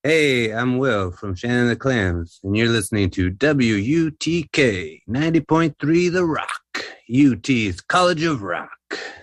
Hey, I'm Will from Shannon the Clams, and you're listening to WUTK 90.3 The Rock, UT's College of Rock.